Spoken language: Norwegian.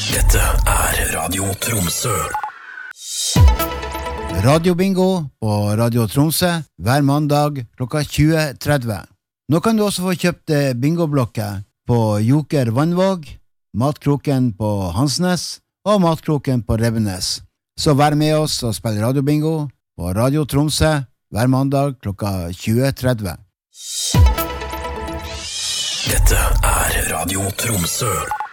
Dette Radio Tromsø. Radiobingo på Radio Tromsø hver mandag klokka 20:30. Nå kan du også få kjøpt bingoblokker på Joker Vannvåg, Matkroken på Hansnes og Matkroken på Revenes. Så vær med oss og spill radiobingo på Radio Tromsø hver mandag klokka 20:30. Dette Radio Tromsø.